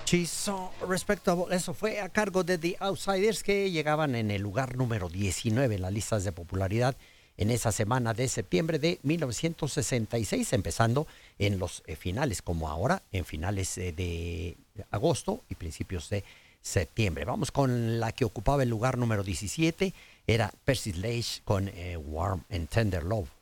So, respecto a eso, fue a cargo de The Outsiders, que llegaban en el lugar número 19 en las listas de popularidad en esa semana de septiembre de 1966, empezando en los finales, como ahora, en finales de agosto y principios de septiembre. Vamos con la que ocupaba el lugar número 17, era Percy Sledge con Warm and Tender Love.